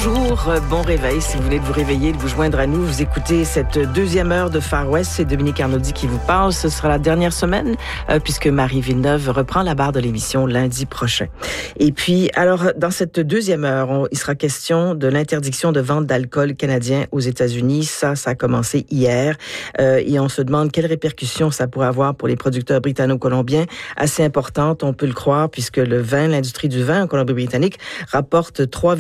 Bonjour, bon réveil. Si vous venez de vous réveiller, de vous joindre à nous, vous écoutez cette deuxième heure de Far West. C'est Dominique Arnaudy qui vous parle. Ce sera la dernière semaine puisque Marie Villeneuve reprend la barre de l'émission lundi prochain. Et puis, alors, dans cette deuxième heure, il sera question de l'interdiction de vente d'alcool canadien aux États-Unis. Ça a commencé hier. Et on se demande quelles répercussions ça pourrait avoir pour les producteurs britanno-colombiens. Assez importante, on peut le croire, puisque l'industrie du vin en Colombie-Britannique rapporte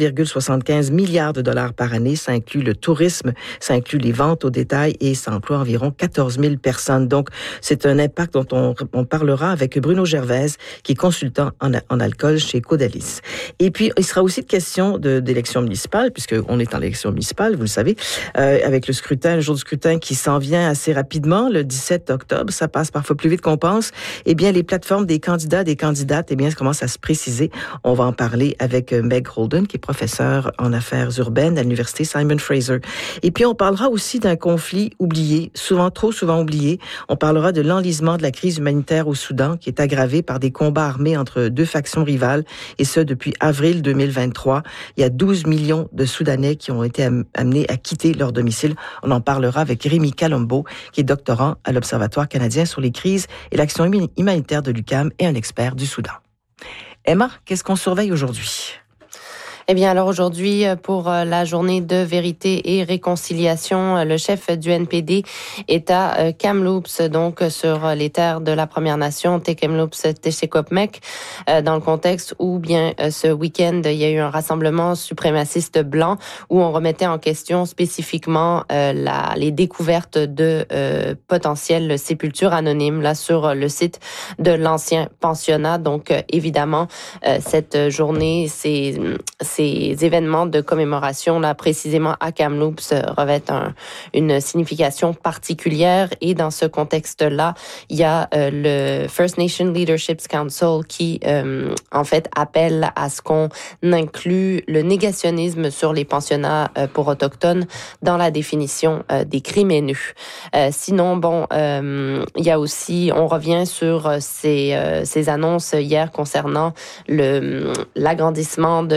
3,75 milliards de dollars par année. Ça inclut le tourisme, ça inclut les ventes au détail et ça emploie environ 14 000 personnes. Donc, c'est un impact dont on parlera avec Bruno Gervais, qui est consultant en alcool chez Caudalis. Et puis, il sera aussi de question d'élection municipale, puisqu'on est en élection municipale, vous le savez, avec le jour du scrutin qui s'en vient assez rapidement, le 17 octobre. Ça passe parfois plus vite qu'on pense. Eh bien, les plateformes des candidats, des candidates, eh bien, ça commence à se préciser. On va en parler avec Meg Holden, qui est professeure en affaires urbaines à l'université Simon Fraser. Et puis, on parlera aussi d'un conflit oublié, trop souvent oublié. On parlera de l'enlisement de la crise humanitaire au Soudan, qui est aggravée par des combats armés entre deux factions rivales, et ce, depuis avril 2023. Il y a 12 millions de Soudanais qui ont été amenés à quitter leur domicile. On en parlera avec Rémi Calombo, qui est doctorant à l'Observatoire canadien sur les crises et l'action humanitaire de l'UQAM et un expert du Soudan. Emma, qu'est-ce qu'on surveille aujourd'hui? Eh bien, alors aujourd'hui, pour la journée de vérité et réconciliation, le chef du NPD est à Kamloops, donc sur les terres de la Première Nation, Tk'emlúps-Te-Secwépemc, dans le contexte où, bien, ce week-end, il y a eu un rassemblement suprémaciste blanc où on remettait en question spécifiquement les découvertes de potentielles sépultures anonymes là sur le site de l'ancien pensionnat. Donc, évidemment, cette journée, ces événements de commémoration, là, précisément à Kamloops, revêtent une signification particulière. Et dans ce contexte-là, il y a le First Nation Leadership Council qui, en fait, appelle à ce qu'on inclue le négationnisme sur les pensionnats pour autochtones dans la définition des crimes haineux. Sinon, bon, il y a aussi, on revient sur ces annonces hier concernant l'agrandissement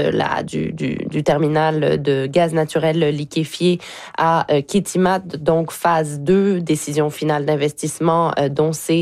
du terminal de gaz naturel liquéfié à Kitimat, donc phase 2, décision finale d'investissement dont c'est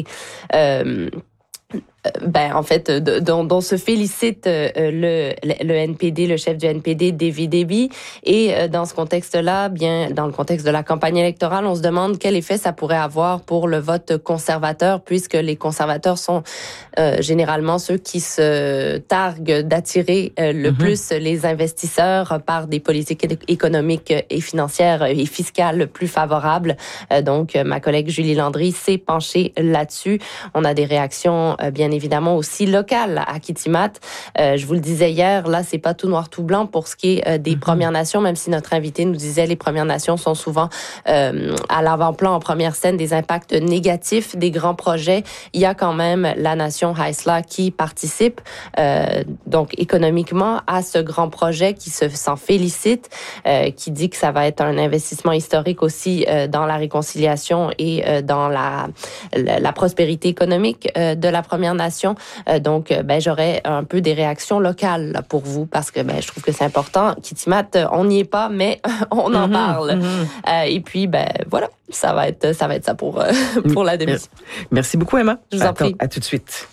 dont se félicite le NPD, le chef du NPD, David Eby. Et dans ce contexte-là, bien, dans le contexte de la campagne électorale, on se demande quel effet ça pourrait avoir pour le vote conservateur, puisque les conservateurs sont généralement ceux qui se targuent d'attirer le plus les investisseurs par des politiques économiques et financières et fiscales plus favorables. Donc, ma collègue Julie Landry s'est penchée là-dessus. On a des réactions, bien évidemment aussi locales à Kitimat. Je vous le disais hier, là, c'est pas tout noir tout blanc pour ce qui est des Premières Nations, même si notre invité nous disait les Premières Nations sont souvent à l'avant-plan, en première scène, des impacts négatifs des grands projets. Il y a quand même la nation Haisla qui participe donc économiquement à ce grand projet, qui s'en félicite, qui dit que ça va être un investissement historique aussi dans la réconciliation et dans la prospérité économique de la Première Nation. Donc, j'aurais un peu des réactions locales là, pour vous, parce que je trouve que c'est important. Kitimat, on n'y est pas, mais on en parle. Et puis, voilà, ça va être ça pour la démission. Merci beaucoup, Emma. Je vous en prie. À tout de suite.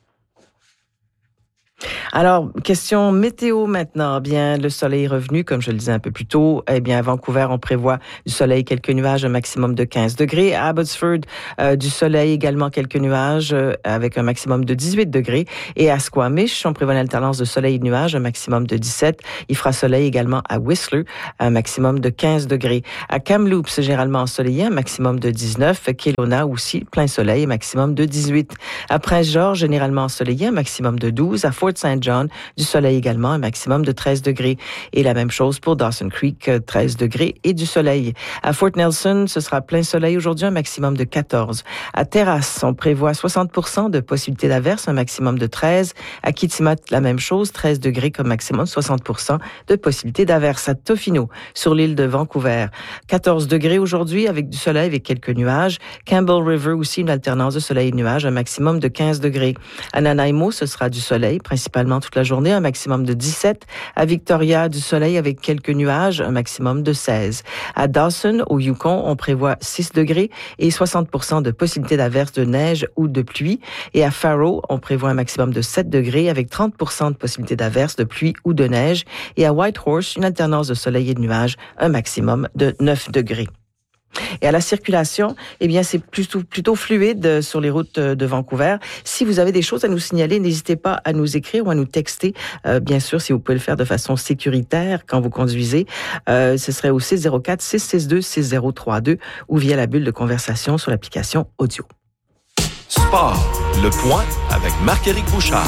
Alors, question météo maintenant. Bien, le soleil est revenu, comme je le disais un peu plus tôt. Eh bien, à Vancouver, on prévoit du soleil, quelques nuages, un maximum de 15 degrés. À Abbotsford, du soleil, également quelques nuages, avec un maximum de 18 degrés. Et à Squamish, on prévoit une alternance de soleil et de nuages, un maximum de 17. Il fera soleil également à Whistler, un maximum de 15 degrés. À Kamloops, généralement ensoleillé, un maximum de 19. Kelowna aussi, plein soleil, un maximum de 18. À Prince-Georges, généralement ensoleillé, un maximum de 12. À Fort St. John, du soleil également, un maximum de 13 degrés. Et la même chose pour Dawson Creek, 13 degrés et du soleil. À Fort Nelson, ce sera plein soleil aujourd'hui, un maximum de 14. À Terrace, on prévoit 60% de possibilité d'averse, un maximum de 13. À Kitimat, la même chose, 13 degrés comme maximum, 60% de possibilité d'averse. À Tofino, sur l'île de Vancouver, 14 degrés aujourd'hui avec du soleil, avec quelques nuages. Campbell River aussi, une alternance de soleil et de nuages, un maximum de 15 degrés. À Nanaimo, ce sera du soleil, principalement principalement toute la journée, un maximum de 17. À Victoria, du soleil avec quelques nuages, un maximum de 16. À Dawson, au Yukon, on prévoit 6 degrés et 60% de possibilité d'averse de neige ou de pluie. Et à Faro, on prévoit un maximum de 7 degrés avec 30% de possibilité d'averse de pluie ou de neige. Et à Whitehorse, une alternance de soleil et de nuages, un maximum de 9 degrés. Et à la circulation, eh bien, c'est plutôt fluide sur les routes de Vancouver. Si vous avez des choses à nous signaler, n'hésitez pas à nous écrire ou à nous texter. Bien sûr, si vous pouvez le faire de façon sécuritaire quand vous conduisez, ce serait au 604-662-6032 ou via la bulle de conversation sur l'application audio. Sport, le point avec Marc-Éric Bouchard.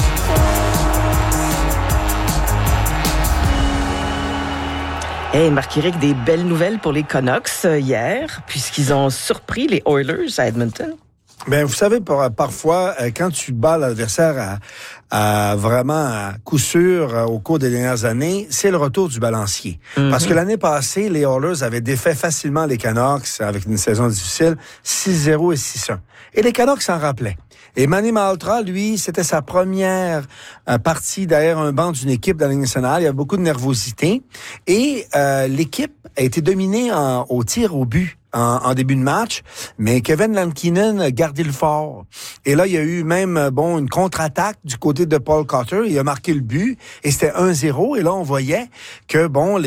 Hey, Marc-Éric, des belles nouvelles pour les Canucks hier, puisqu'ils ont surpris les Oilers à Edmonton. Ben, vous savez, parfois, quand tu bats l'adversaire à vraiment à coup sûr au cours des dernières années, c'est le retour du balancier. Mm-hmm. Parce que l'année passée, les Oilers avaient défait facilement les Canucks avec une saison difficile, 6-0 et 6-1. Et les Canucks s'en rappelaient. Et Manny Malhotra, lui, c'était sa première partie derrière un banc d'une équipe dans la Ligue nationale. Il y a beaucoup de nervosité. Et l'équipe a été dominée au tir au but en début de match, mais Kevin Lankinen a gardé le fort. Et là, il y a eu même une contre-attaque du côté de Paul Cotter. Il a marqué le but et c'était 1-0. Et là, on voyait que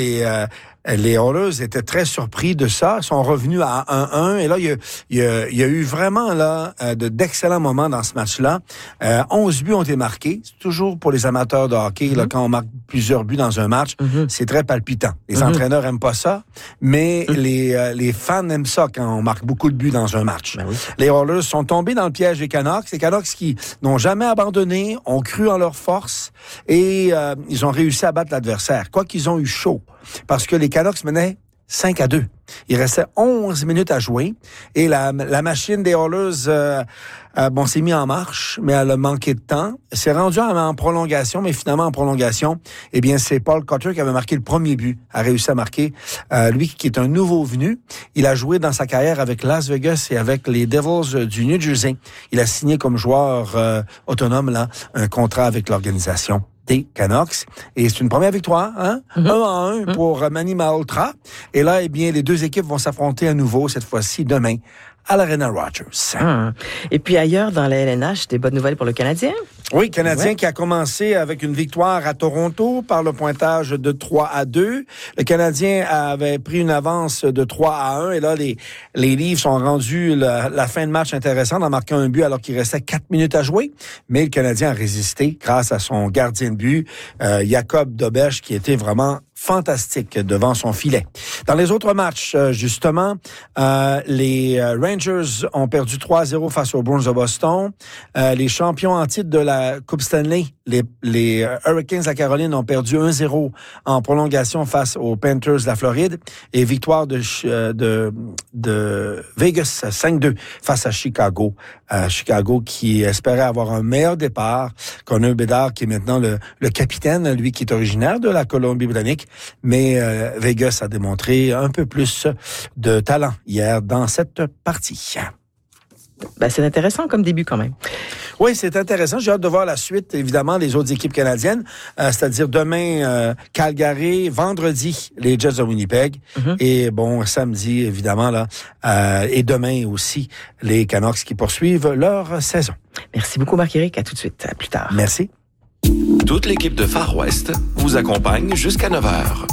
les Oilers étaient très surpris de ça, sont revenus à 1-1. Et là, il y a eu vraiment d'excellents moments dans ce match-là. 11 buts ont été marqués. C'est toujours pour les amateurs de hockey, là, quand on marque plusieurs buts dans un match, c'est très palpitant. Les entraîneurs aiment pas ça, mais les fans aiment ça quand on marque beaucoup de buts dans un match. Ben oui. Les Oilers sont tombés dans le piège des Canucks. Les Canucks qui n'ont jamais abandonné, ont cru en leur force et ils ont réussi à battre l'adversaire. Quoi qu'ils ont eu chaud. Parce que les Canucks menaient 5-2. Il restait 11 minutes à jouer et la machine des Oilers s'est mise en marche, mais elle a manqué de temps. C'est rendu en prolongation, mais finalement en prolongation, eh bien c'est Paul Cotter qui avait marqué le premier but, a réussi à marquer. Lui qui est un nouveau venu, il a joué dans sa carrière avec Las Vegas et avec les Devils du New Jersey. Il a signé comme joueur autonome là un contrat avec l'organisation des Canucks. Et c'est une première victoire, 1-1 pour Manny Malhotra. Et là, eh bien, les deux équipes vont s'affronter à nouveau, cette fois-ci, demain, à l'Arena Rogers. Et puis ailleurs, dans la LNH, des bonnes nouvelles pour le Canadien? Oui, Canadien qui a commencé avec une victoire à Toronto par le pointage de 3-2. Le Canadien avait pris une avance de 3-1 et là, les Leafs ont rendu la fin de match intéressante en marquant un but alors qu'il restait 4 minutes à jouer. Mais le Canadien a résisté grâce à son gardien de but, Jacob Dobesch, qui était vraiment fantastique devant son filet. Dans les autres matchs, justement, les Rangers ont perdu 3-0 face aux Bruins de Boston. Les champions en titre de la Coupe Stanley, les Hurricanes de la Caroline ont perdu 1-0 en prolongation face aux Panthers de la Floride et victoire de Vegas 5-2 face à Chicago. Chicago qui espérait avoir un meilleur départ. Connor Bedard qui est maintenant le capitaine, lui qui est originaire de la Colombie-Britannique. Mais Vegas a démontré un peu plus de talent hier dans cette partie. Ben, c'est intéressant comme début quand même. Oui, c'est intéressant. J'ai hâte de voir la suite, évidemment, des autres équipes canadiennes. C'est-à-dire demain, Calgary, vendredi, les Jets de Winnipeg. Et samedi, évidemment, là, et demain aussi, les Canucks qui poursuivent leur saison. Merci beaucoup, Marc-Éric. À tout de suite. À plus tard. Merci. Toute l'équipe de Far West vous accompagne jusqu'à 9h.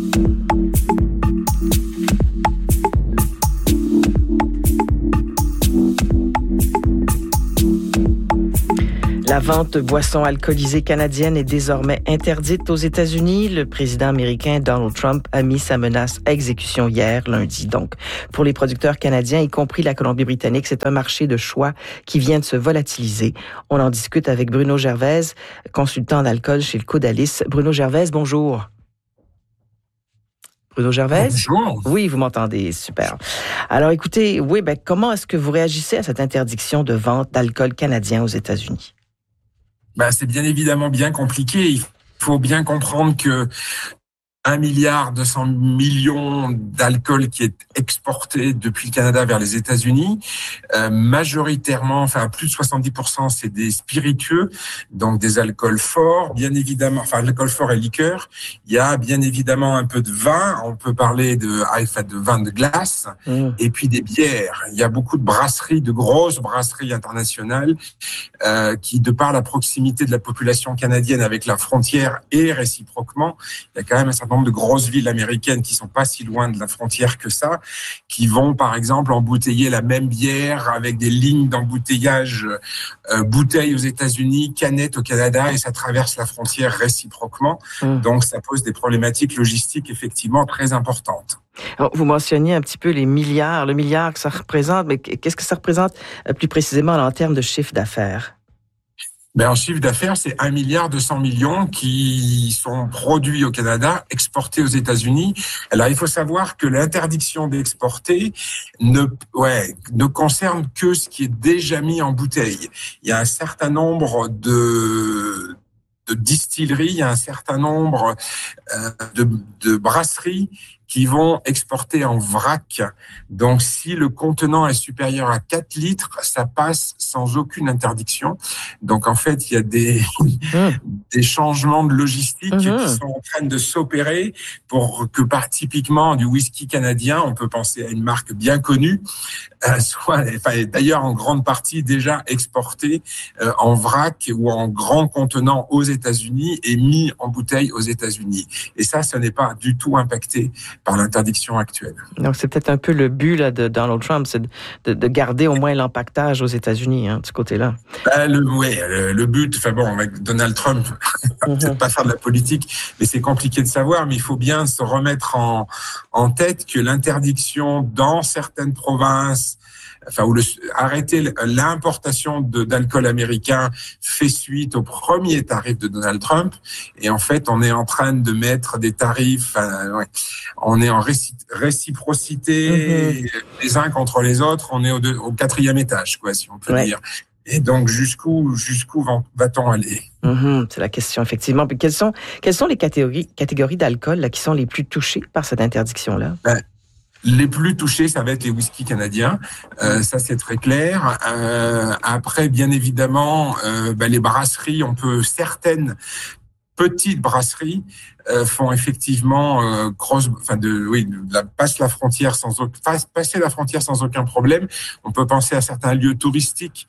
La vente de boissons alcoolisées canadiennes est désormais interdite aux États-Unis. Le président américain Donald Trump a mis sa menace à exécution hier, lundi. Donc, pour les producteurs canadiens, y compris la Colombie-Britannique, c'est un marché de choix qui vient de se volatiliser. On en discute avec Bruno Gervais, consultant en alcool chez le Codalis. Bruno Gervais, bonjour. Bruno Gervais? Bonjour. Oui, vous m'entendez, super. Alors écoutez, comment est-ce que vous réagissez à cette interdiction de vente d'alcool canadien aux États-Unis? C'est bien évidemment bien compliqué. Il faut bien comprendre que 1,2 milliard d'alcool qui est exporté depuis le Canada vers les États-Unis. Majoritairement, plus de 70%, c'est des spiritueux, donc des alcools forts, bien évidemment, l'alcool fort et liqueur. Il y a bien évidemment un peu de vin, on peut parler de vin de glace, et puis des bières. Il y a beaucoup de brasseries, de grosses brasseries internationales, qui, de par la proximité de la population canadienne avec la frontière et réciproquement, il y a quand même un certain nombre de grosses villes américaines qui sont pas si loin de la frontière que ça, qui vont par exemple embouteiller la même bière avec des lignes d'embouteillage, bouteilles aux États-Unis, canettes au Canada, et ça traverse la frontière réciproquement. Donc ça pose des problématiques logistiques effectivement très importantes. Alors, vous mentionniez un petit peu le milliard que ça représente, mais qu'est-ce que ça représente plus précisément en termes de chiffre d'affaires? En chiffre d'affaires, c'est 1,2 milliard qui sont produits au Canada, exportés aux États-Unis. Alors, il faut savoir que l'interdiction d'exporter ne concerne que ce qui est déjà mis en bouteille. Il y a un certain nombre de distilleries, il y a un certain nombre de brasseries qui vont exporter en vrac. Donc, si le contenant est supérieur à 4 litres, ça passe sans aucune interdiction. Donc, en fait, il y a des changements de logistique qui sont en train de s'opérer pour que, typiquement, du whisky canadien, on peut penser à une marque bien connue, soit, d'ailleurs, en grande partie déjà exporté en vrac ou en grand contenant aux États-Unis et mis en bouteille aux États-Unis. Et ça, ce n'est pas du tout impacté par l'interdiction actuelle. Donc, c'est peut-être un peu le but là, de Donald Trump, c'est de garder au moins l'empaquetage aux États-Unis, de ce côté-là. Le but, avec Donald Trump, peut-être pas faire de la politique, mais c'est compliqué de savoir, mais il faut bien se remettre en tête que l'interdiction dans certaines provinces, arrêter l'importation d'alcool américain fait suite au premier tarif de Donald Trump. Et en fait, on est en train de mettre des tarifs, on est en réciprocité les uns contre les autres, on est au 4e étage, si on peut dire. Et donc, jusqu'où va-t-on aller? C'est la question, effectivement. Puis quelles sont les catégories d'alcool là, qui sont les plus touchées par cette interdiction-là? Les plus touchés, ça va être les whisky canadiens. Ça, c'est très clair. Après, bien évidemment, les brasseries, certaines petites brasseries font effectivement passer la frontière sans aucun problème. On peut penser à certains lieux touristiques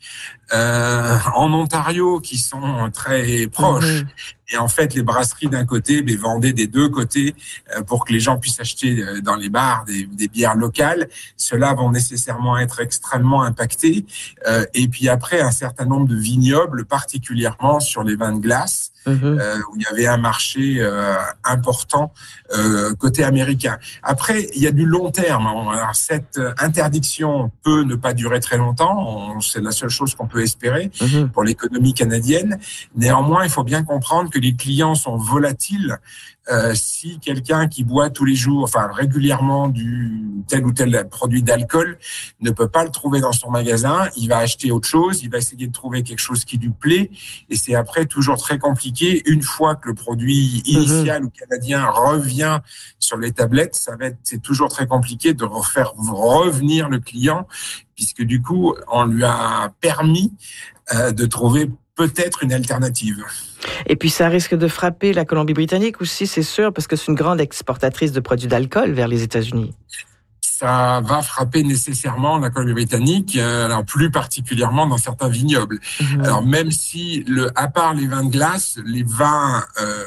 en Ontario qui sont très proches. Et en fait, les brasseries d'un côté vendaient des deux côtés pour que les gens puissent acheter dans les bars des bières locales. Ceux-là vont nécessairement être extrêmement impactés. Et puis après, un certain nombre de vignobles, particulièrement sur les vins de glace, où il y avait un marché important côté américain. Après, il y a du long terme. Alors, cette interdiction peut ne pas durer très longtemps. C'est la seule chose qu'on peut espérer pour l'économie canadienne. Néanmoins, il faut bien comprendre que les clients sont volatiles. Si quelqu'un qui boit tous les jours, régulièrement du tel ou tel produit d'alcool ne peut pas le trouver dans son magasin, il va acheter autre chose, il va essayer de trouver quelque chose qui lui plaît, et c'est après toujours très compliqué. Une fois que le produit initial ou canadien revient sur les tablettes, c'est toujours très compliqué de faire revenir le client, puisque du coup, on lui a permis de trouver peut-être une alternative. Et puis, ça risque de frapper la Colombie-Britannique aussi, c'est sûr, parce que c'est une grande exportatrice de produits d'alcool vers les États-Unis. Ça va frapper nécessairement la Colombie-Britannique, alors plus particulièrement dans certains vignobles. Alors, même si, à part les vins de glace, les vins,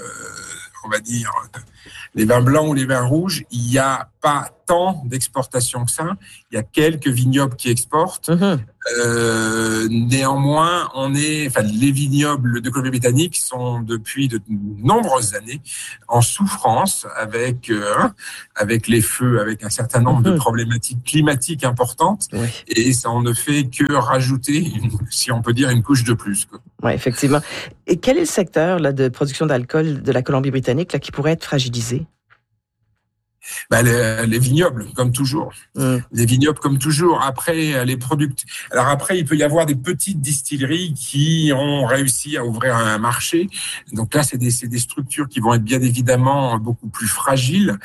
les vins blancs ou les vins rouges, il n'y a pas tant d'exportation que ça. Il y a quelques vignobles qui exportent. Néanmoins, les vignobles de Colombie-Britannique sont depuis de nombreuses années en souffrance avec les feux, avec un certain nombre de problématiques climatiques importantes. Et ça ne fait que rajouter, si on peut dire, une couche de plus. Oui, effectivement. Et quel est le secteur de production d'alcool de la Colombie-Britannique qui pourrait être fragilisé? Les vignobles, comme toujours. Les vignobles, comme toujours. Après, Alors après, il peut y avoir des petites distilleries qui ont réussi à ouvrir un marché. Donc là, c'est des structures qui vont être bien évidemment beaucoup plus fragiles.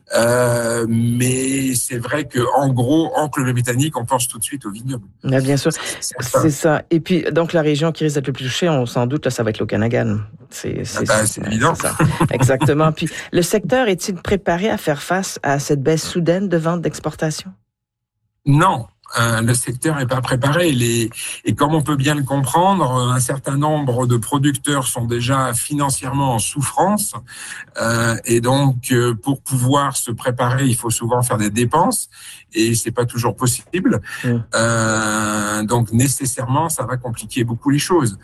Mais c'est vrai que, en gros, en Colombie-Britannique, on pense tout de suite aux vignobles. Là, bien sûr. C'est ça. Et puis, donc, la région qui risque d'être le plus touchée, on s'en doute, là, ça va être l'Okanagan. C'est évident. C'est ça. Exactement. Puis, le secteur est-il préparé à faire face à cette baisse soudaine de ventes d'exportation? Non. Le secteur n'est pas préparé. Et comme on peut bien le comprendre, un certain nombre de producteurs sont déjà financièrement en souffrance. Et donc, pour pouvoir se préparer, il faut souvent faire des dépenses. Et c'est pas toujours possible. Donc, nécessairement, ça va compliquer beaucoup les choses.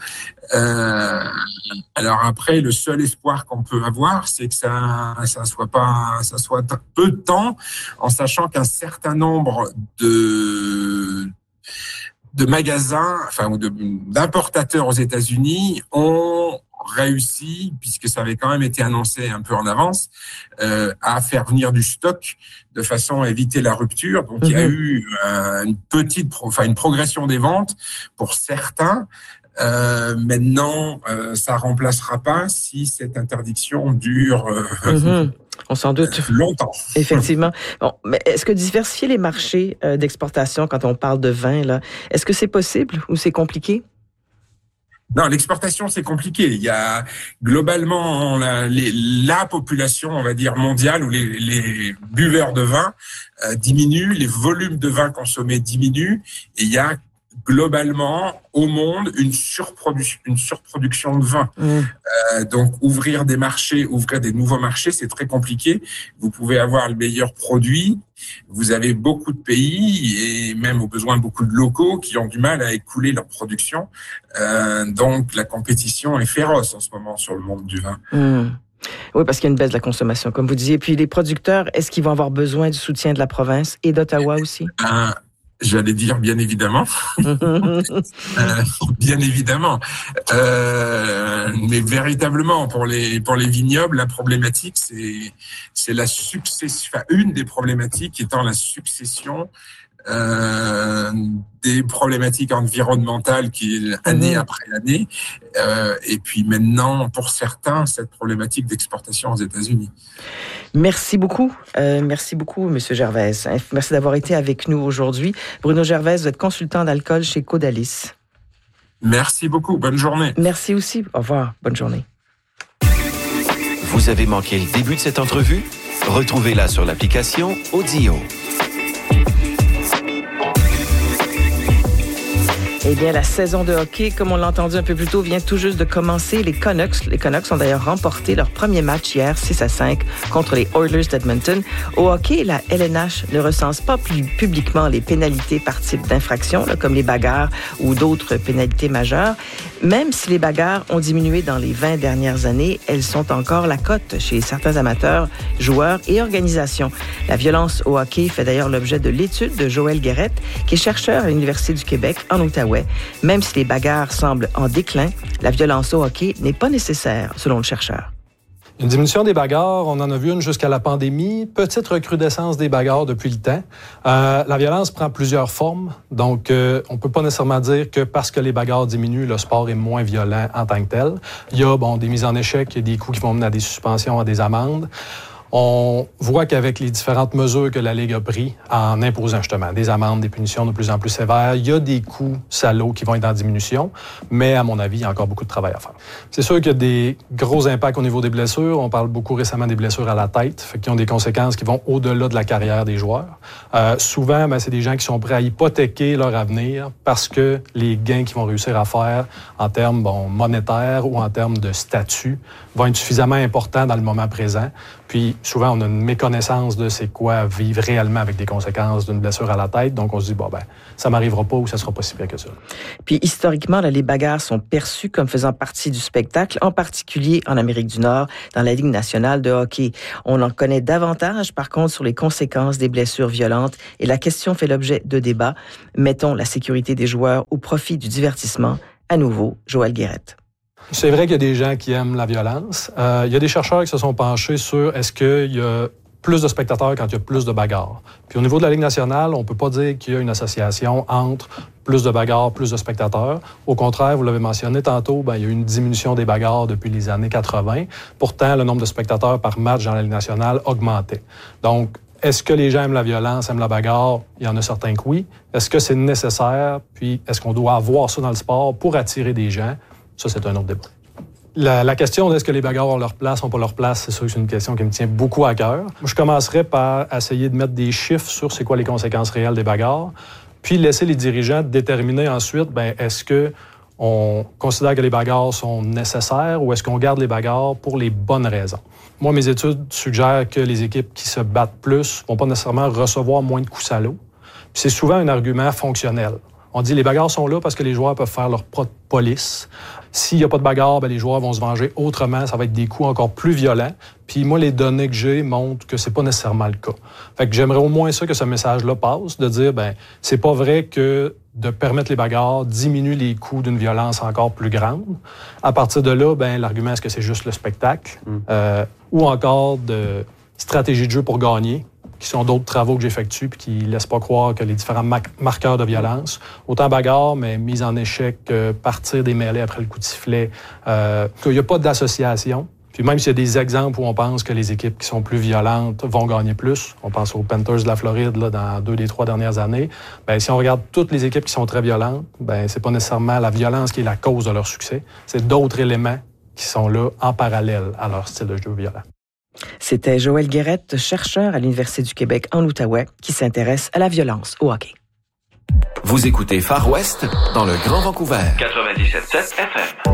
Alors après, le seul espoir qu'on peut avoir, c'est que ça soit peu de temps, en sachant qu'un certain nombre de magasins, ou d'importateurs aux États-Unis ont réussi, puisque ça avait quand même été annoncé un peu en avance, à faire venir du stock de façon à éviter la rupture. Donc, il y a eu une progression des ventes pour certains. Maintenant, ça remplacera pas si cette interdiction dure on s'en doute longtemps. Effectivement. Bon, mais est-ce que diversifier les marchés d'exportation quand on parle de vin, là, est-ce que c'est possible ou c'est compliqué? Non, l'exportation, c'est compliqué. Il y a globalement la population, on va dire, mondiale, où les buveurs de vin diminuent, les volumes de vin consommés diminuent, et il y a globalement au monde une surproduction de vin. Donc ouvrir des nouveaux marchés, c'est très compliqué. Vous pouvez avoir le meilleur produit, vous avez beaucoup de pays et même au besoin beaucoup de locaux qui ont du mal à écouler leur production. Donc la compétition est féroce en ce moment sur le monde du vin. Oui, parce qu'il y a une baisse de la consommation, comme vous disiez. Puis les producteurs, est-ce qu'ils vont avoir besoin du soutien de la province et d'Ottawa aussi? J'allais dire bien évidemment, bien évidemment. Mais véritablement pour les vignobles, la problématique c'est la succession. Une des problématiques étant la succession des problématiques environnementales qui année après année, et puis maintenant pour certains cette problématique d'exportation aux États-Unis. Merci beaucoup, Monsieur Gervais. Merci d'avoir été avec nous aujourd'hui. Bruno Gervais, vous êtes consultant d'alcool chez Caudalis. Merci beaucoup, bonne journée. Merci aussi, au revoir, bonne journée. Vous avez manqué le début de cette entrevue? Retrouvez-la sur l'application Audio. Eh bien, la saison de hockey, comme on l'a entendu un peu plus tôt, vient tout juste de commencer. Les Canucks ont d'ailleurs remporté leur premier match hier, 6-5, contre les Oilers d'Edmonton. Au hockey, la LNH ne recense pas publiquement les pénalités par type d'infraction, comme les bagarres ou d'autres pénalités majeures. Même si les bagarres ont diminué dans les 20 dernières années, elles sont encore la cote chez certains amateurs, joueurs et organisations. La violence au hockey fait d'ailleurs l'objet de l'étude de Joël Guérette, qui est chercheur à l'Université du Québec en Outaouais. Même si les bagarres semblent en déclin, la violence au hockey n'est pas nécessaire, selon le chercheur. Une diminution des bagarres, on en a vu une jusqu'à la pandémie. Petite recrudescence des bagarres depuis le temps. La violence prend plusieurs formes. Donc, on ne peut pas nécessairement dire que parce que les bagarres diminuent, le sport est moins violent en tant que tel. Il y a des mises en échec, il y a des coups qui vont mener à des suspensions, à des amendes. On voit qu'avec les différentes mesures que la Ligue a prises en imposant justement des amendes, des punitions de plus en plus sévères, il y a des coups salauds qui vont être en diminution, mais à mon avis, il y a encore beaucoup de travail à faire. C'est sûr qu'il y a des gros impacts au niveau des blessures. On parle beaucoup récemment des blessures à la tête, qui ont des conséquences qui vont au-delà de la carrière des joueurs. Souvent, c'est des gens qui sont prêts à hypothéquer leur avenir parce que les gains qu'ils vont réussir à faire en termes monétaires ou en termes de statut vont être suffisamment importants dans le moment présent. Puis souvent, on a une méconnaissance de c'est quoi vivre réellement avec des conséquences d'une blessure à la tête. Donc, on se dit, ça m'arrivera pas ou ça sera pas si pire que ça. Puis historiquement, les bagarres sont perçues comme faisant partie du spectacle, en particulier en Amérique du Nord, dans la Ligue nationale de hockey. On en connaît davantage, par contre, sur les conséquences des blessures violentes et la question fait l'objet de débats. Mettons la sécurité des joueurs au profit du divertissement. À nouveau, Joël Guérette. C'est vrai qu'il y a des gens qui aiment la violence. Il y a des chercheurs qui se sont penchés sur est-ce qu'il y a plus de spectateurs quand il y a plus de bagarres. Puis au niveau de la Ligue nationale, on ne peut pas dire qu'il y a une association entre plus de bagarres, plus de spectateurs. Au contraire, vous l'avez mentionné tantôt, il y a eu une diminution des bagarres depuis les années 80. Pourtant, le nombre de spectateurs par match dans la Ligue nationale augmentait. Donc, est-ce que les gens aiment la violence, aiment la bagarre? Il y en a certains que oui. Est-ce que c'est nécessaire? Puis, est-ce qu'on doit avoir ça dans le sport pour attirer des gens? Ça, c'est un autre débat. La question de est-ce que les bagarres ont leur place, n'ont pas leur place, c'est sûr que c'est une question qui me tient beaucoup à cœur. Je commencerai par essayer de mettre des chiffres sur c'est quoi les conséquences réelles des bagarres, puis laisser les dirigeants déterminer ensuite, est-ce que on considère que les bagarres sont nécessaires ou est-ce qu'on garde les bagarres pour les bonnes raisons? Moi, mes études suggèrent que les équipes qui se battent plus vont pas nécessairement recevoir moins de coups salauds. Puis c'est souvent un argument fonctionnel. On dit les bagarres sont là parce que les joueurs peuvent faire leur propre police. S'il n'y a pas de bagarre, les joueurs vont se venger autrement. Ça va être des coups encore plus violents. Puis moi, les données que j'ai montrent que c'est pas nécessairement le cas. Fait que j'aimerais au moins ça que ce message-là passe, de dire, c'est pas vrai que de permettre les bagarres diminue les coûts d'une violence encore plus grande. À partir de là, l'argument, est-ce que c'est juste le spectacle? Ou encore de stratégie de jeu pour gagner, qui sont d'autres travaux que j'effectue puis qui ne laissent pas croire que les différents marqueurs de violence, autant bagarre, mais mise en échec, partir des mêlées après le coup de sifflet, qu'il n'y a pas d'association. Puis même s'il y a des exemples où on pense que les équipes qui sont plus violentes vont gagner plus, on pense aux Panthers de la Floride dans 2 des 3 dernières années, si on regarde toutes les équipes qui sont très violentes, c'est pas nécessairement la violence qui est la cause de leur succès, c'est d'autres éléments qui sont là en parallèle à leur style de jeu violent. C'était Joël Guérette, chercheur à l'Université du Québec en Outaouais, qui s'intéresse à la violence au hockey. Vous écoutez Far West dans le Grand Vancouver. 97.7 FM.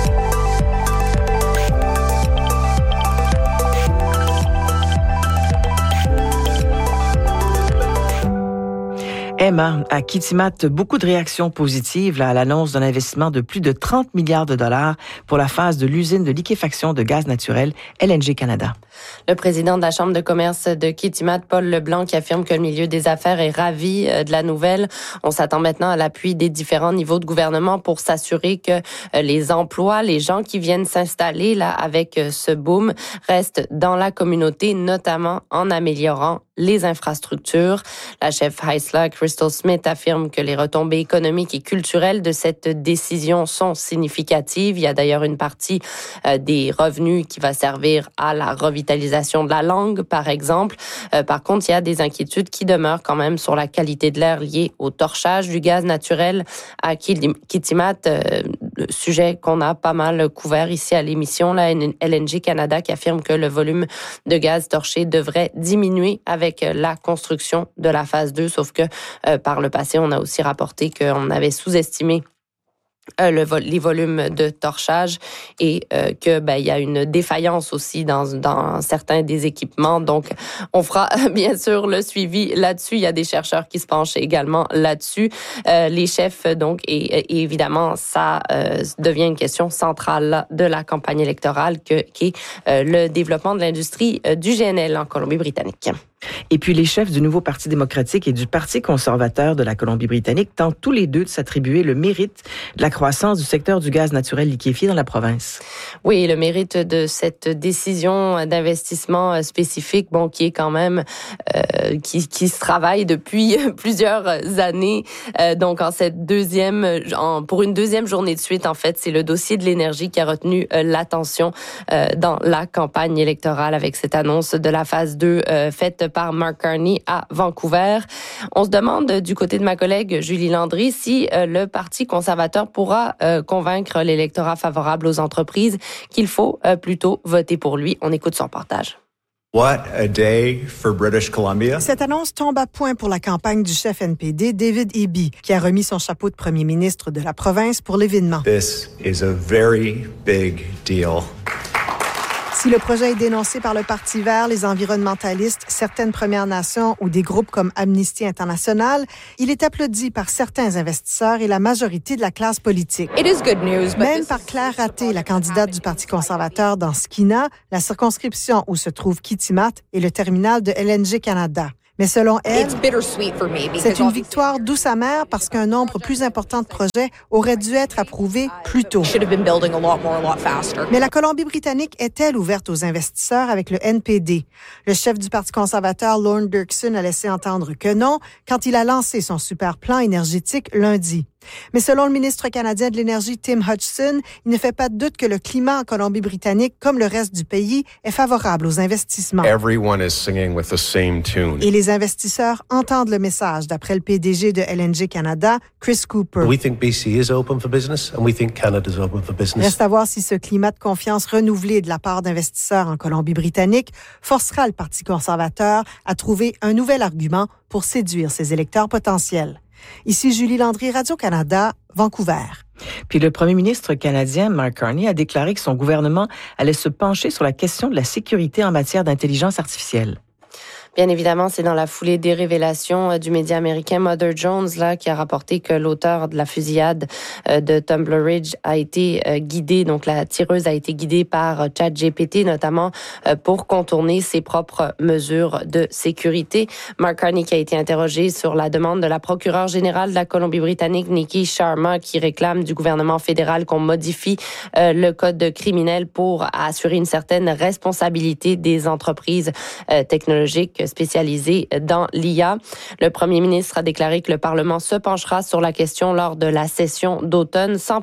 Emma, à Kitimat, beaucoup de réactions positives à l'annonce d'un investissement de plus de 30 milliards de dollars pour la phase de l'usine de liquéfaction de gaz naturel LNG Canada. Le président de la Chambre de commerce de Kitimat, Paul Leblanc, qui affirme que le milieu des affaires est ravi de la nouvelle. On s'attend maintenant à l'appui des différents niveaux de gouvernement pour s'assurer que les emplois, les gens qui viennent s'installer là avec ce boom restent dans la communauté, notamment en améliorant les infrastructures. La chef Heisler, Crystal Smith, affirme que les retombées économiques et culturelles de cette décision sont significatives. Il y a d'ailleurs une partie des revenus qui va servir à la revitalisation de la langue, par exemple. Par contre, il y a des inquiétudes qui demeurent quand même sur la qualité de l'air liée au torchage du gaz naturel à Kitimat, sujet qu'on a pas mal couvert ici à l'émission, la LNG Canada, qui affirme que le volume de gaz torché devrait diminuer avec la construction de la phase 2, sauf que par le passé, on a aussi rapporté qu'on avait sous-estimé les volumes de torchage et que il y a une défaillance aussi dans certains des équipements. Donc, on fera bien sûr le suivi là-dessus. Il y a des chercheurs qui se penchent également là-dessus. Les chefs, donc, et évidemment, ça devient une question centrale de la campagne électorale qui est le développement de l'industrie du GNL en Colombie-Britannique. Et puis, les chefs du nouveau Parti démocratique et du Parti conservateur de la Colombie-Britannique tentent tous les deux de s'attribuer le mérite de la croissance du secteur du gaz naturel liquéfié dans la province. Oui, le mérite de cette décision d'investissement spécifique, qui est quand même qui se travaille depuis plusieurs années. Donc, pour une deuxième journée de suite, en fait, c'est le dossier de l'énergie qui a retenu l'attention dans la campagne électorale avec cette annonce de la phase 2 faite par Mark Carney à Vancouver. On se demande du côté de ma collègue Julie Landry si le Parti conservateur pourra convaincre l'électorat favorable aux entreprises qu'il faut plutôt voter pour lui. On écoute son reportage. What a day for British Columbia. Cette annonce tombe à point pour la campagne du chef NPD, David Eby, qui a remis son chapeau de premier ministre de la province pour l'événement. This is a very big deal. Si le projet est dénoncé par le Parti vert, les environnementalistes, certaines Premières Nations ou des groupes comme Amnesty International, il est applaudi par certains investisseurs et la majorité de la classe politique. It is good news, Même par Claire Raté, la candidate du Parti conservateur dans Skeena, la circonscription où se trouve Kitimat et le terminal de LNG Canada. Mais selon elle, c'est une victoire douce amère parce qu'un nombre plus important de projets aurait dû être approuvés plus tôt. Mais la Colombie-Britannique est-elle ouverte aux investisseurs avec le NPD? Le chef du Parti conservateur, Lorne Dirksen, a laissé entendre que non quand il a lancé son super plan énergétique lundi. Mais selon le ministre canadien de l'Énergie, Tim Hodgson, il ne fait pas de doute que le climat en Colombie-Britannique, comme le reste du pays, est favorable aux investissements. Everyone is singing with the same tune. Et les investisseurs entendent le message, d'après le PDG de LNG Canada, Chris Cooper. We think BC is open for business and we think Canada is open for business. Reste à voir si ce climat de confiance renouvelé de la part d'investisseurs en Colombie-Britannique forcera le Parti conservateur à trouver un nouvel argument pour séduire ses électeurs potentiels. Ici Julie Landry, Radio-Canada, Vancouver. Puis le premier ministre canadien, Mark Carney, a déclaré que son gouvernement allait se pencher sur la question de la sécurité en matière d'intelligence artificielle. Bien évidemment, c'est dans la foulée des révélations du média américain Mother Jones là qui a rapporté que l'auteur de la fusillade de Tumbler Ridge a été guidé, donc la tireuse a été guidée par ChatGPT notamment pour contourner ses propres mesures de sécurité. Mark Carney qui a été interrogé sur la demande de la procureure générale de la Colombie-Britannique Nikki Sharma qui réclame du gouvernement fédéral qu'on modifie le code criminel pour assurer une certaine responsabilité des entreprises technologiques spécialisé dans l'IA. Le premier ministre a déclaré que le Parlement se penchera sur la question lors de la session d'automne, sans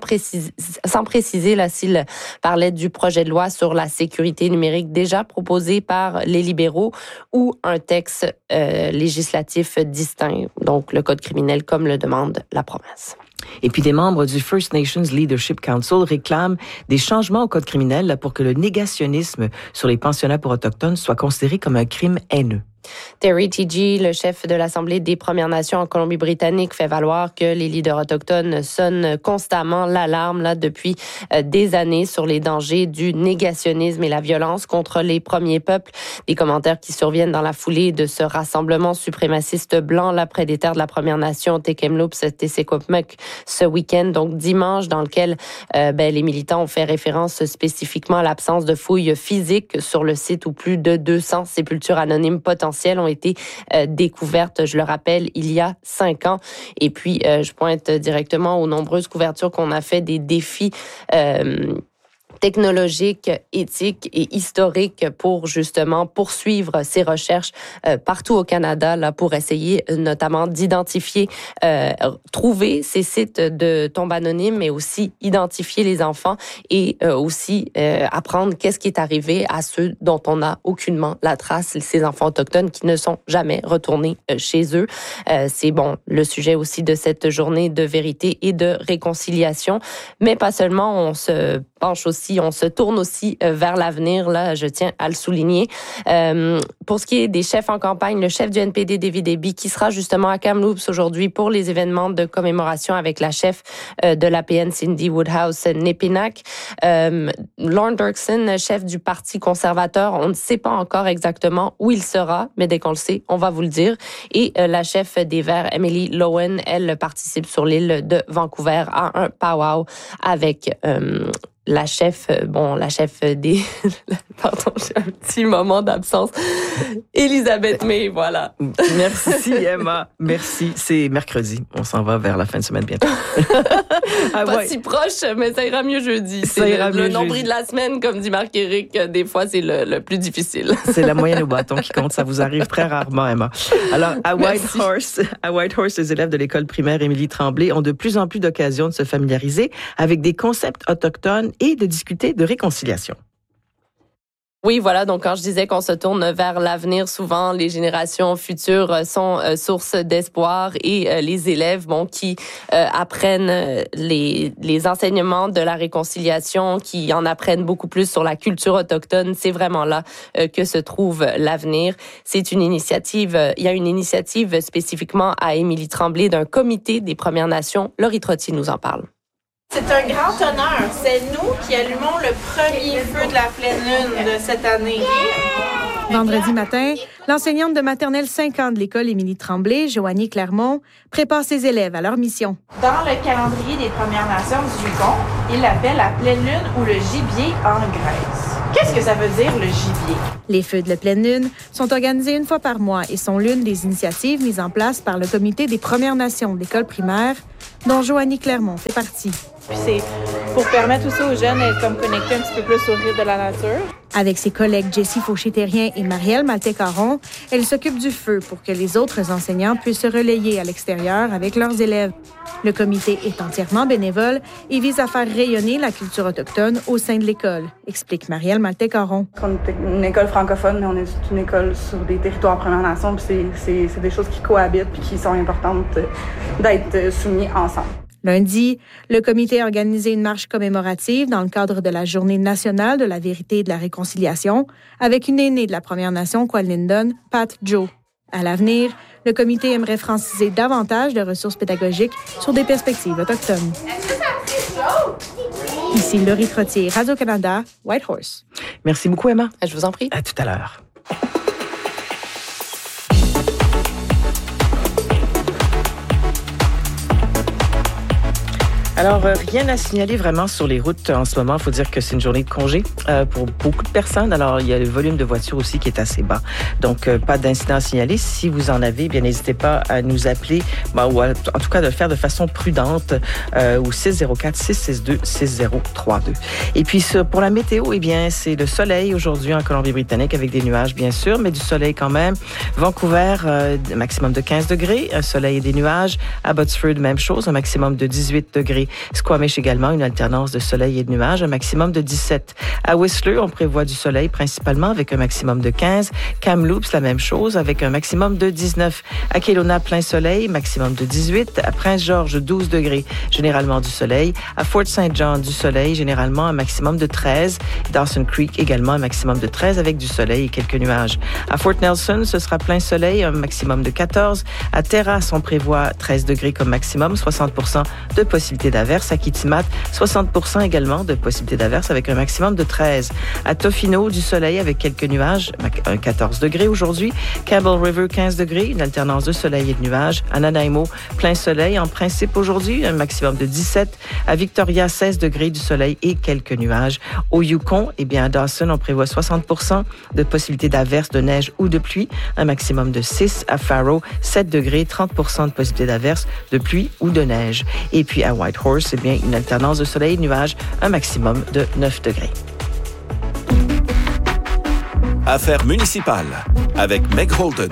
préciser là, s'il parlait du projet de loi sur la sécurité numérique déjà proposé par les libéraux ou un texte législatif distinct, donc le code criminel comme le demande la province. Et puis des membres du First Nations Leadership Council réclament des changements au code criminel pour que le négationnisme sur les pensionnats pour autochtones soit considéré comme un crime haineux. Terry Teegee, le chef de l'Assemblée des Premières Nations en Colombie-Britannique, fait valoir que les leaders autochtones sonnent constamment l'alarme là depuis des années sur les dangers du négationnisme et la violence contre les premiers peuples. Des commentaires qui surviennent dans la foulée de ce rassemblement suprémaciste blanc là près des terres de la Première Nation Tekemloops-Tessé-Quopmec ce week-end, donc dimanche, dans lequel les militants ont fait référence spécifiquement à l'absence de fouilles physiques sur le site où plus de 200 sépultures anonymes potentielles ont été découvertes, je le rappelle, il y a 5 ans. Et puis, je pointe directement aux nombreuses couvertures qu'on a fait des défis technologiques, éthiques et historiques pour justement poursuivre ces recherches partout au Canada là pour essayer notamment d'identifier, trouver ces sites de tombes anonymes, mais aussi identifier les enfants et aussi apprendre qu'est-ce qui est arrivé à ceux dont on n'a aucunement la trace, ces enfants autochtones qui ne sont jamais retournés chez eux. C'est bon le sujet aussi de cette journée de vérité et de réconciliation, mais pas seulement, on se tourne aussi vers l'avenir, là, je tiens à le souligner. Pour ce qui est des chefs en campagne, le chef du NPD, David Eby, qui sera justement à Kamloops aujourd'hui pour les événements de commémoration avec la chef de l'APN, Cindy Woodhouse-Népinak. Lorne Dirksen, chef du Parti conservateur, on ne sait pas encore exactement où il sera, mais dès qu'on le sait, on va vous le dire. Et la chef des Verts, Emily Lowen, elle participe sur l'île de Vancouver à un powwow avec la chef des... Pardon, j'ai un petit moment d'absence. Elisabeth May, voilà. Merci, Emma. Merci. C'est mercredi. On s'en va vers la fin de semaine bientôt. Pas si proche, mais ça ira mieux jeudi. C'est le nombril de la semaine, comme dit Marc-Éric. Des fois, c'est le plus difficile. C'est la moyenne au bâton qui compte. Ça vous arrive très rarement, Emma. Alors, à Whitehorse, les élèves de l'école primaire Émilie Tremblay ont de plus en plus d'occasions de se familiariser avec des concepts autochtones et de discuter de réconciliation. Oui, voilà. Donc, quand je disais qu'on se tourne vers l'avenir, souvent, les générations futures sont source d'espoir et les élèves, qui apprennent les enseignements de la réconciliation, qui en apprennent beaucoup plus sur la culture autochtone. C'est vraiment là que se trouve l'avenir. C'est une initiative, il y a une initiative spécifiquement à Émilie Tremblay d'un comité des Premières Nations. Laurie Trottier nous en parle. C'est un grand honneur. C'est nous qui allumons le premier feu de la pleine lune de cette année. Vendredi matin, l'enseignante de maternelle 5 ans de l'école Émilie Tremblay, Joanie Clermont, prépare ses élèves à leur mission. Dans le calendrier des Premières Nations du Yukon, il l'appelle la pleine lune ou le gibier en Grèce. Qu'est-ce que ça veut dire, le gibier? Les feux de la pleine lune sont organisés une fois par mois et sont l'une des initiatives mises en place par le Comité des Premières Nations de l'école primaire, dont Joanie Clermont fait partie. Puis c'est pour permettre aussi aux jeunes d'être comme connectés un petit peu plus au rythme de la nature. Avec ses collègues Jessie Fauché-Terrien et Marielle Maltais-Caron, elle s'occupe du feu pour que les autres enseignants puissent se relayer à l'extérieur avec leurs élèves. Le comité est entièrement bénévole et vise à faire rayonner la culture autochtone au sein de l'école, explique Marielle Maltais-Caron. On est une école francophone, mais on est une école sur des territoires Premières Nations, puis c'est des choses qui cohabitent puis qui sont importantes d'être soumises ensemble. Lundi, le comité a organisé une marche commémorative dans le cadre de la Journée nationale de la vérité et de la réconciliation avec une aînée de la Première Nation Kwalindon, Pat Joe. À l'avenir, le comité aimerait franciser davantage de ressources pédagogiques sur des perspectives autochtones. Ici Laurie Trottier, Radio-Canada, Whitehorse. Merci beaucoup, Emma. Je vous en prie. À tout à l'heure. Alors, rien à signaler vraiment sur les routes en ce moment. Il faut dire que c'est une journée de congé pour beaucoup de personnes. Alors, il y a le volume de voitures aussi qui est assez bas. Donc, pas d'incident à signaler. Si vous en avez, bien, n'hésitez pas à nous appeler ou en tout cas de le faire de façon prudente au 604-662-6032. Et puis, pour la météo, eh bien, c'est le soleil aujourd'hui en Colombie-Britannique avec des nuages, bien sûr, mais du soleil quand même. Vancouver, maximum de 15 degrés, un soleil et des nuages. Abbotsford, même chose, un maximum de 18 degrés. Squamish également, une alternance de soleil et de nuages, un maximum de 17. À Whistler, on prévoit du soleil principalement avec un maximum de 15. Kamloops, la même chose, avec un maximum de 19. À Kelowna, plein soleil, maximum de 18. À Prince-Georges, 12 degrés, généralement du soleil. À Fort St. John, du soleil, généralement un maximum de 13. Dawson Creek, également un maximum de 13 avec du soleil et quelques nuages. À Fort Nelson, ce sera plein soleil, un maximum de 14. À Terrace, on prévoit 13 degrés comme maximum, 60% de possibilité d'averse. À Kitimat, 60% également de possibilité d'averse avec un maximum de 13. À Tofino, du soleil avec quelques nuages, 14 degrés aujourd'hui. Campbell River, 15 degrés, une alternance de soleil et de nuages. À Nanaimo, plein soleil en principe aujourd'hui, un maximum de 17. À Victoria, 16 degrés, du soleil et quelques nuages. Au Yukon, eh bien à Dawson, on prévoit 60% de possibilité d'averse, de neige ou de pluie, un maximum de 6. À Faro, 7 degrés, 30% de possibilité d'averse, de pluie ou de neige. Et puis à Whitehorse, c'est bien une alternance de soleil et de nuages, un maximum de 9 degrés. Affaires municipales avec Meg Holden.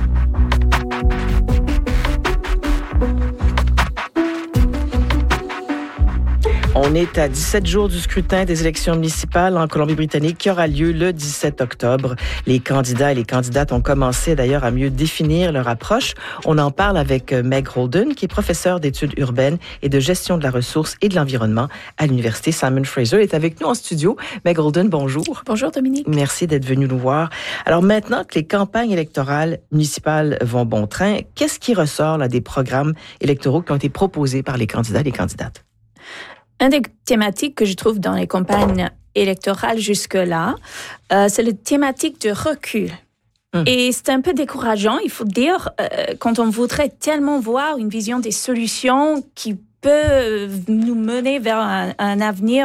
On est à 17 jours du scrutin des élections municipales en Colombie-Britannique qui aura lieu le 17 octobre. Les candidats et les candidates ont commencé d'ailleurs à mieux définir leur approche. On en parle avec Meg Holden, qui est professeure d'études urbaines et de gestion de la ressource et de l'environnement à l'Université Simon Fraser. Elle est avec nous en studio. Meg Holden, bonjour. Bonjour Dominique. Merci d'être venue nous voir. Alors maintenant que les campagnes électorales municipales vont bon train, qu'est-ce qui ressort là, des programmes électoraux qui ont été proposés par les candidats et les candidates? Une des thématiques que je trouve dans les campagnes électorales jusque-là, c'est la thématique de recul. Et c'est un peu décourageant, il faut dire, quand on voudrait tellement voir une vision des solutions qui peut nous mener vers un avenir,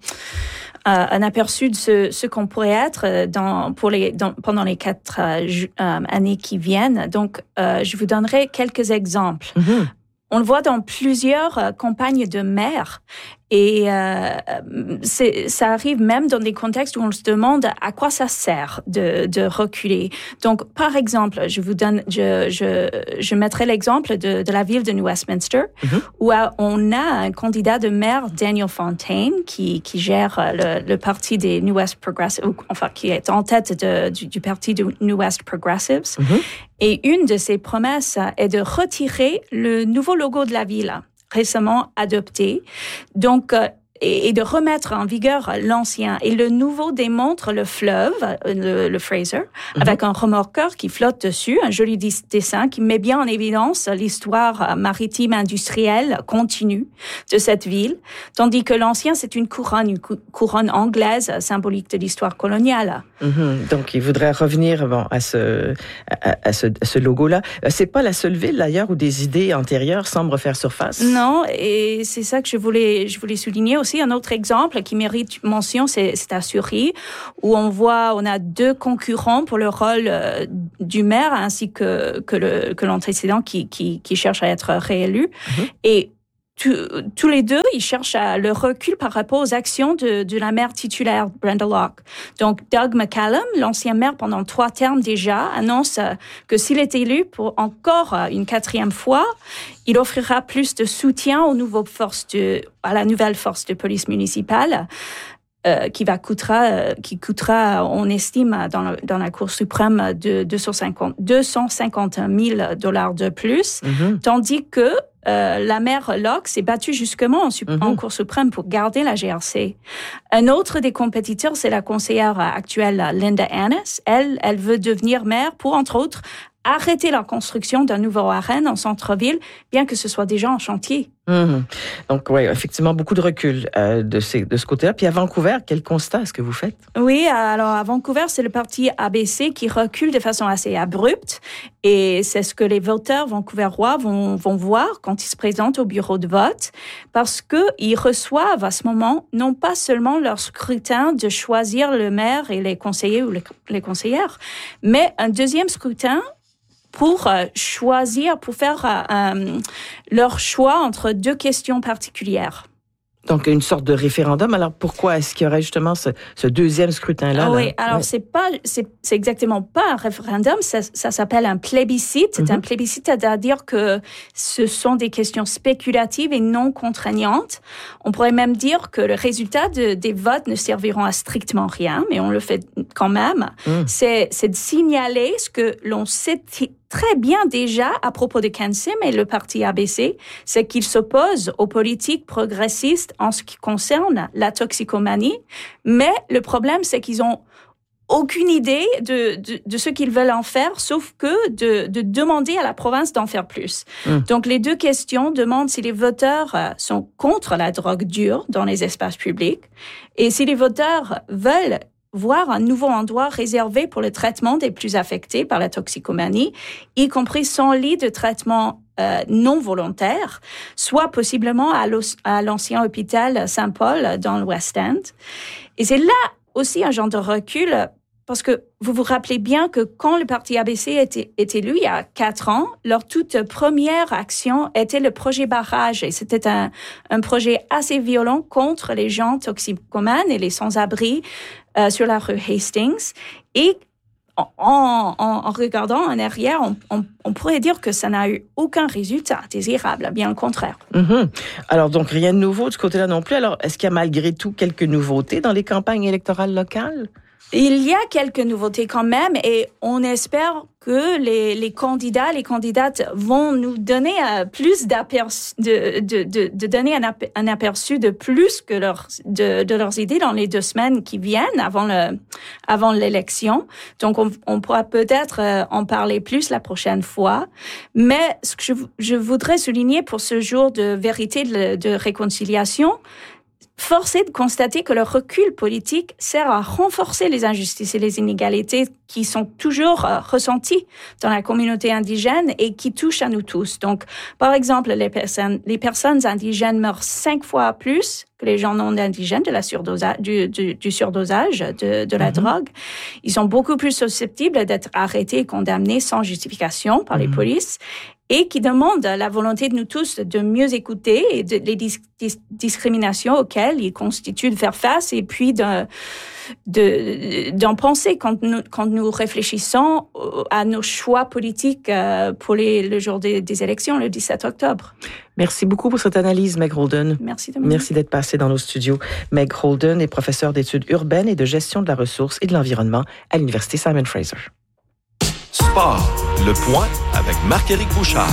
un aperçu de ce qu'on pourrait être pendant les 4 années qui viennent. Donc, je vous donnerai quelques exemples. On le voit dans plusieurs campagnes de maires et ça arrive même dans des contextes où on se demande à quoi ça sert de reculer. Donc, par exemple, je mettrai l'exemple de la ville de New Westminster où on a un candidat de maire, Daniel Fontaine, qui gère le parti des New West Progressives, enfin, qui est en tête du parti de New West Progressives. Et une de ses promesses est de retirer le nouveau logo de la ville, récemment adopté. Donc, et de remettre en vigueur l'ancien. Et le nouveau démontre le fleuve, le Fraser, avec un remorqueur qui flotte dessus, un joli dessin qui met bien en évidence l'histoire maritime industrielle continue de cette ville, tandis que l'ancien, c'est une couronne anglaise symbolique de l'histoire coloniale. Donc, il voudrait revenir à ce logo-là. C'est pas la seule ville, d'ailleurs, où des idées antérieures semblent faire surface. Non, et c'est ça que je voulais souligner aussi. aussi un autre exemple qui mérite mention, c'est à Surrey, où on a 2 concurrents pour le rôle du maire, ainsi que l'antécédent qui cherche à être réélu. Et tous les deux, ils cherchent le recul par rapport aux actions de la maire titulaire, Brenda Locke. Donc, Doug McCallum, l'ancien maire pendant 3 termes déjà, annonce que s'il est élu pour encore une 4e fois, il offrira plus de soutien à la nouvelle force de police municipale. Qui coûtera, on estime, dans la Cour suprême de 250 000 $ de plus, tandis que la maire Locke s'est battue justement en Cour suprême pour garder la GRC. Un autre des compétiteurs, c'est la conseillère actuelle Linda Annis. Elle veut devenir maire pour, entre autres, arrêter la construction d'un nouveau arène en centre-ville, bien que ce soit déjà en chantier. Donc, oui, effectivement, beaucoup de recul de ce côté-là. Puis à Vancouver, quel constat est-ce que vous faites? Oui, alors à Vancouver, c'est le parti ABC qui recule de façon assez abrupte. Et c'est ce que les voteurs vancouverois vont voir quand ils se présentent au bureau de vote, parce qu'ils reçoivent à ce moment non pas seulement leur scrutin de choisir le maire et les conseillers ou les conseillères, mais un deuxième scrutin pour choisir, pour faire leur choix entre 2 questions particulières. Donc, une sorte de référendum. Alors, pourquoi est-ce qu'il y aurait justement ce deuxième scrutin-là? Oui, alors c'est exactement pas un référendum, ça s'appelle un plébiscite. C'est un plébiscite, c'est-à-dire que ce sont des questions spéculatives et non contraignantes. On pourrait même dire que le résultat des votes ne serviront à strictement rien, mais on le fait quand même. C'est de signaler ce que l'on sait très bien déjà à propos de Ken Sim et le parti ABC, c'est qu'ils s'opposent aux politiques progressistes en ce qui concerne la toxicomanie. Mais le problème, c'est qu'ils ont aucune idée de ce qu'ils veulent en faire, sauf que de demander à la province d'en faire plus. Donc, les 2 questions demandent si les voteurs sont contre la drogue dure dans les espaces publics et si les voteurs veulent voir un nouveau endroit réservé pour le traitement des plus affectés par la toxicomanie, y compris sans lit de traitement non volontaire, soit possiblement à l'ancien hôpital Saint-Paul dans le West End. Et c'est là aussi un genre de recul, parce que vous vous rappelez bien que quand le parti ABC est élu il y a 4 ans, leur toute première action était le projet barrage. Et c'était un projet assez violent contre les gens toxicomanes et les sans-abri sur la rue Hastings. Et en regardant en arrière, on pourrait dire que ça n'a eu aucun résultat désirable, bien le contraire. Alors, donc, rien de nouveau de ce côté-là non plus. Alors, est-ce qu'il y a malgré tout quelques nouveautés dans les campagnes électorales locales? Il y a quelques nouveautés quand même et on espère que les candidats, les candidates vont nous donner plus de donner un aperçu de plus que de leurs idées dans les 2 semaines qui viennent avant l'élection. Donc on pourra peut-être en parler plus la prochaine fois. Mais ce que je voudrais souligner pour ce jour de vérité, de réconciliation, force est de constater que le recul politique sert à renforcer les injustices et les inégalités qui sont toujours ressenties dans la communauté indigène et qui touchent à nous tous. Donc, par exemple, les personnes indigènes meurent 5 fois plus que les gens non indigènes de la du surdosage de la drogue. Ils sont beaucoup plus susceptibles d'être arrêtés et condamnés sans justification par les polices, et qui demandent la volonté de nous tous de mieux écouter et les discriminations auxquelles ils constituent de faire face, et puis d'en penser quand nous réfléchissons à nos choix politiques pour le jour des élections, le 17 octobre. Merci beaucoup pour cette analyse, Meg Holden. Merci, Dominique. Merci d'être passée dans nos studios. Meg Holden est professeure d'études urbaines et de gestion de la ressource et de l'environnement à l'Université Simon Fraser. Sport, le point avec Marc-Éric Bouchard.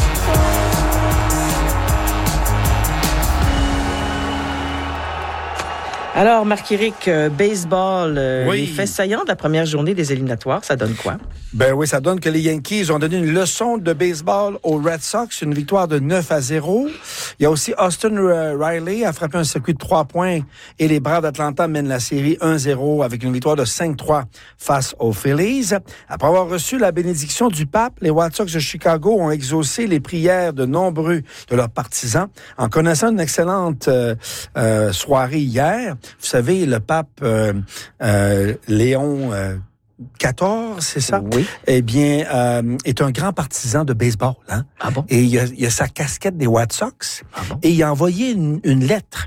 Alors, Marc-Éric, baseball, les faits saillants de la première journée des éliminatoires, ça donne quoi? Ben oui, ça donne que les Yankees ont donné une leçon de baseball aux Red Sox, une victoire de 9-0. Il y a aussi Austin Riley a frappé un circuit de 3 points et les Braves d'Atlanta mènent la série 1-0 avec une victoire de 5-3 face aux Phillies. Après avoir reçu la bénédiction du pape, les White Sox de Chicago ont exaucé les prières de nombreux de leurs partisans en connaissant une excellente soirée hier. Vous savez, le pape Léon 14, c'est ça? Oui. Eh bien, est un grand partisan de baseball. Hein? Ah bon? Et il a sa casquette des White Sox. Ah bon? Et il a envoyé une lettre